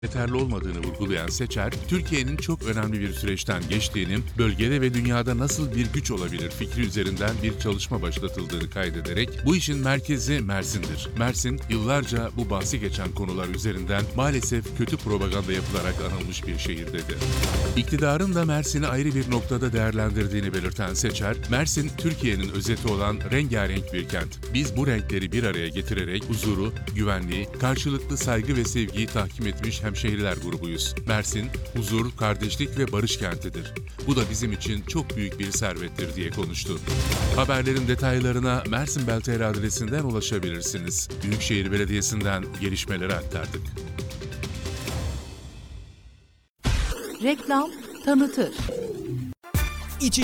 yeterli olmadığını vurgulayan Seçer, Türkiye'nin çok önemli bir süreçten geçtiğini, bölgede ve dünyada nasıl bir güç olabilir fikri üzerinden bir çalışma başlatıldığını kaydederek, bu işin merkezi Mersin'dir. Mersin, yıllarca bu bahsi geçen konular üzerinden maalesef kötü propaganda yapılarak anılmış bir şehir dedi. İktidarın da Mersin'i ayrı bir noktada değerlendirdiğini belirten Seçer, Mersin, Türkiye'nin özeti olan rengarenk bir kent. Biz bu renkleri bir araya getirerek huzuru, güvenliği, karşılıklı saygı ve sevgiyi tahkim etmiş hemşehriler grubuyuz. Mersin, huzur, kardeşlik ve barış kentidir. Bu da bizim için çok büyük bir servettir diye konuştu. Haberlerin detaylarına Mersin Bel.tr adresinden ulaşabilirsiniz. Büyükşehir Belediyesi'nden gelişmeleri aktardık. Reklam tanıtır.